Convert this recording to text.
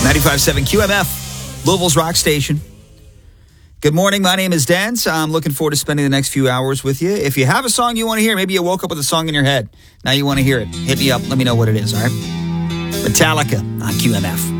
95.7 QMF, Louisville's rock station. Good morning. My name is Dan. So I'm looking forward to spending the next few hours with you. If you have a song you want to hear, maybe you woke up with a song in your head. Now you want to hear it. Hit me up. Let me know what it is, all right? Metallica on QMF.